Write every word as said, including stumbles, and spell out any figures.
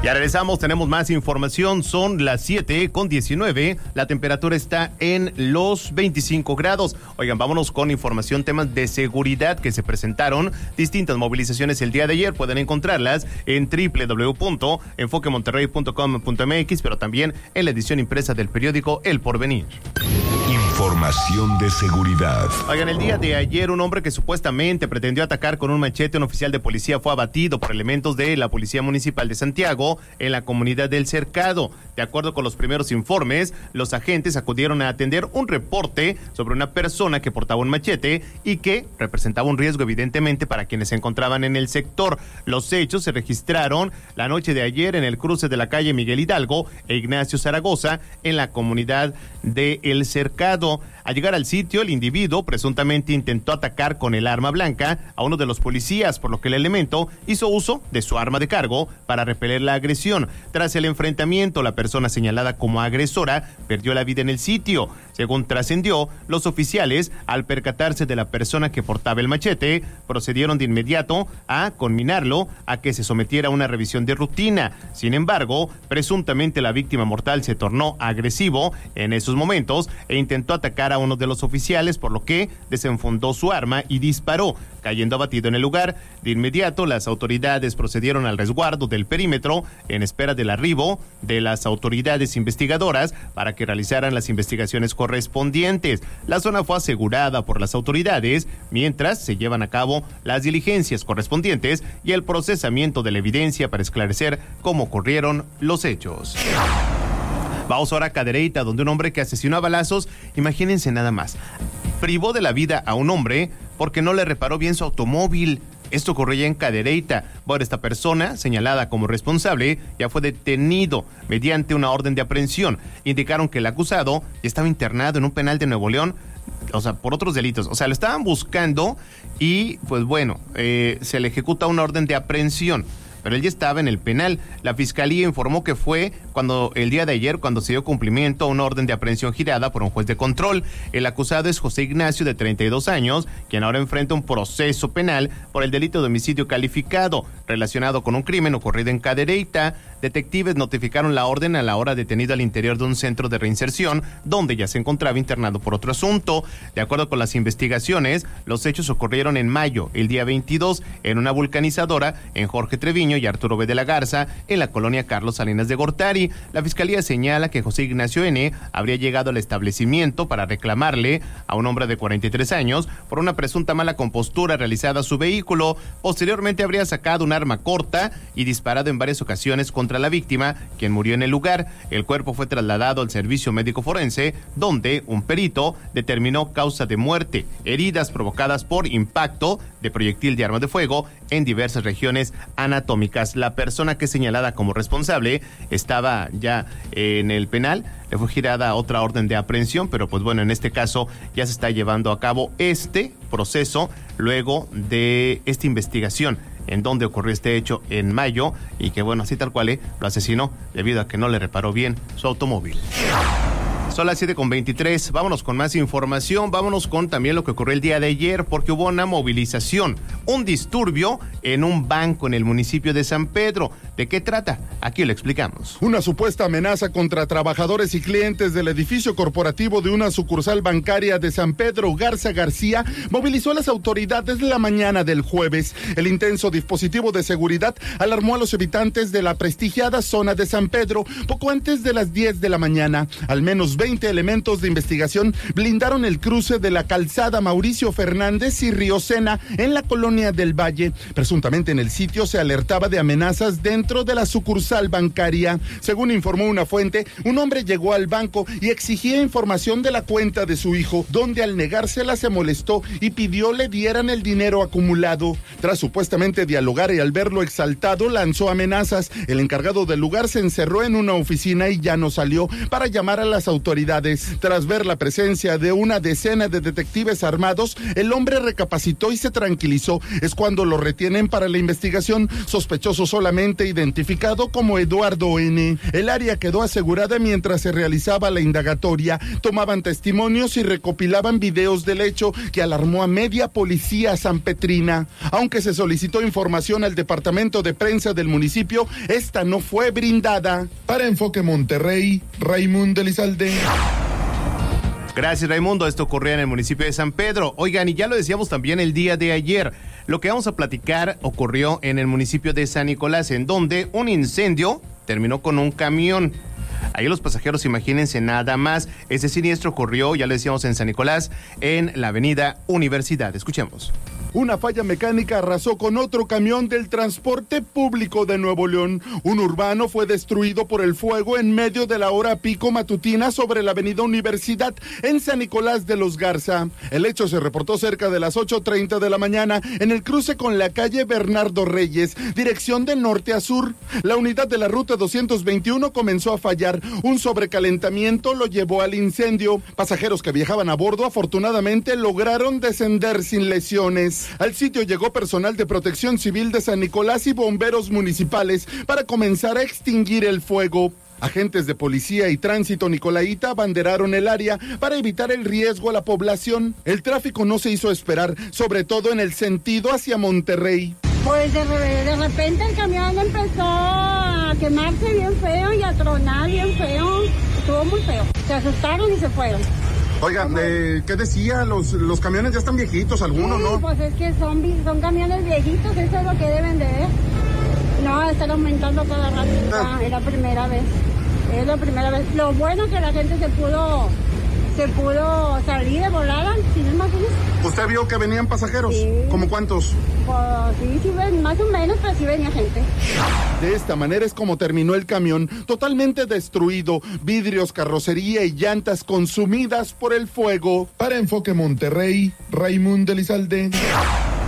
Ya regresamos, tenemos más información, son las siete con diecinueve, la temperatura está en los veinticinco grados. Oigan, vámonos con información, temas de seguridad que se presentaron, distintas movilizaciones el día de ayer, pueden encontrarlas en doble u doble u doble u punto enfoque monterrey punto com punto m x, pero también en la edición impresa del periódico El Porvenir. Información de seguridad. Oigan, el día de ayer un hombre que supuestamente pretendió atacar con un machete a un oficial de policía fue abatido por elementos de la Policía Municipal de Santiago en la comunidad del Cercado. De acuerdo con los primeros informes, los agentes acudieron a atender un reporte sobre una persona que portaba un machete y que representaba un riesgo evidentemente para quienes se encontraban en el sector. Los hechos se registraron la noche de ayer en el cruce de la calle Miguel Hidalgo e Ignacio Zaragoza en la comunidad de El Cercado. Al llegar al sitio, el individuo presuntamente intentó atacar con el arma blanca a uno de los policías, por lo que el elemento hizo uso de su arma de cargo para repeler la agresión. Tras el enfrentamiento, la persona señalada como agresora perdió la vida en el sitio. Según trascendió, los oficiales, al percatarse de la persona que portaba el machete, procedieron de inmediato a conminarlo a que se sometiera a una revisión de rutina. Sin embargo, presuntamente la víctima mortal se tornó agresivo en esos momentos e intentó atacar a uno de los oficiales, por lo que desenfundó su arma y disparó, cayendo abatido en el lugar. De inmediato, las autoridades procedieron al resguardo del perímetro en espera del arribo de las autoridades investigadoras para que realizaran las investigaciones correspondientes. La zona fue asegurada por las autoridades mientras se llevan a cabo las diligencias correspondientes y el procesamiento de la evidencia para esclarecer cómo ocurrieron los hechos. Vamos ahora a Cadereyta, donde un hombre que asesinó a balazos, imagínense nada más, privó de la vida a un hombre porque no le reparó bien su automóvil. Esto ocurrió en Cadereyta. Bueno, esta persona, señalada como responsable, ya fue detenido mediante una orden de aprehensión. Indicaron que el acusado estaba internado en un penal de Nuevo León, o sea, por otros delitos. O sea, lo estaban buscando y, pues bueno, eh, se le ejecuta una orden de aprehensión. Pero él ya estaba en el penal. La fiscalía informó que fue cuando el día de ayer, cuando se dio cumplimiento a una orden de aprehensión girada por un juez de control. El acusado es José Ignacio, de treinta y dos años, quien ahora enfrenta un proceso penal por el delito de homicidio calificado relacionado con un crimen ocurrido en Cadereyta. Detectives notificaron la orden a la hora detenido al interior de un centro de reinserción, donde ya se encontraba internado por otro asunto. De acuerdo con las investigaciones, los hechos ocurrieron en mayo, el día veintidós, en una vulcanizadora en Jorge Treviño y Arturo B. de la Garza, en la colonia Carlos Salinas de Gortari. La fiscalía señala que José Ignacio N. habría llegado al establecimiento para reclamarle a un hombre de cuarenta y tres años por una presunta mala compostura realizada a su vehículo. Posteriormente habría sacado un arma corta y disparado en varias ocasiones contra la víctima, quien murió en el lugar. El cuerpo fue trasladado al servicio médico forense, donde un perito determinó causa de muerte, heridas provocadas por impacto de proyectil de arma de fuego en diversas regiones anatómicas. La persona que es señalada como responsable estaba ya en el penal, le fue girada otra orden de aprehensión, pero pues bueno, en este caso ya se está llevando a cabo este proceso luego de esta investigación en donde ocurrió este hecho en mayo y que bueno, así tal cual, ¿eh? Lo asesinó debido a que no le reparó bien su automóvil. Son las siete con veintitrés, vámonos con más información, vámonos con también lo que ocurrió el día de ayer, porque hubo una movilización, un disturbio en un banco en el municipio de San Pedro. ¿De qué trata? Aquí lo explicamos. Una supuesta amenaza contra trabajadores y clientes del edificio corporativo de una sucursal bancaria de San Pedro Garza García movilizó a las autoridades la mañana del jueves. El intenso dispositivo de seguridad alarmó a los habitantes de la prestigiada zona de San Pedro poco antes de las diez de la mañana. Al menos veinte elementos de investigación blindaron el cruce de la calzada Mauricio Fernández y Río Sena en la colonia del Valle. Presuntamente en el sitio se alertaba de amenazas dentro de la sucursal bancaria. Según informó una fuente, un hombre llegó al banco y exigía información de la cuenta de su hijo, donde al negársela se molestó y pidió le dieran el dinero acumulado. Tras supuestamente dialogar y al verlo exaltado, lanzó amenazas. El encargado del lugar se encerró en una oficina y ya no salió para llamar a las autoridades autoridades. Tras ver la presencia de una decena de detectives armados, el hombre recapacitó y se tranquilizó. Es cuando lo retienen para la investigación, sospechoso solamente identificado como Eduardo N. El área quedó asegurada mientras se realizaba la indagatoria. Tomaban testimonios y recopilaban videos del hecho que alarmó a media policía sanpetrina. Aunque se solicitó información al departamento de prensa del municipio, esta no fue brindada. Para Enfoque Monterrey, Raimundo Elizalde. Gracias, Raimundo. Esto ocurría en el municipio de San Pedro. Oigan, y ya lo decíamos también el día de ayer. Lo que vamos a platicar ocurrió en el municipio de San Nicolás, en donde un incendio terminó con un camión. Ahí los pasajeros, imagínense nada más. Ese siniestro ocurrió, ya lo decíamos, en San Nicolás, en la avenida Universidad. Escuchemos. Una falla mecánica arrasó con otro camión del transporte público de Nuevo León. Un urbano fue destruido por el fuego en medio de la hora pico matutina sobre la avenida Universidad en San Nicolás de los Garza. El hecho se reportó cerca de las ocho treinta de la mañana en el cruce con la calle Bernardo Reyes, dirección de norte a sur. La unidad de la ruta doscientos veintiuno comenzó a fallar. Un sobrecalentamiento lo llevó al incendio. Pasajeros que viajaban a bordo afortunadamente lograron descender sin lesiones. Al sitio llegó personal de Protección Civil de San Nicolás y bomberos municipales para comenzar a extinguir el fuego. Agentes de policía y tránsito nicolaíta abanderaron el área para evitar el riesgo a la población. El tráfico no se hizo esperar, sobre todo en el sentido hacia Monterrey. Pues de, de repente el camión empezó a quemarse bien feo y a tronar bien feo. Estuvo muy feo. Se asustaron y se fueron. Oiga, eh, ¿qué decía? Los, los camiones ya están viejitos, algunos, sí, ¿no? Pues es que son, son camiones viejitos, eso es lo que deben de ver. No, están aumentando cada rato. Ah, es la primera vez. Es la primera vez. Lo bueno que la gente se pudo, se pudo salir de volada, sin más. ¿Usted vio que venían pasajeros? Sí. ¿Cómo cuántos? Pues sí, sí, más o menos, pero sí venía gente. De esta manera es como terminó el camión, totalmente destruido, vidrios, carrocería y llantas consumidas por el fuego. Para Enfoque Monterrey, Raimundo Elizalde.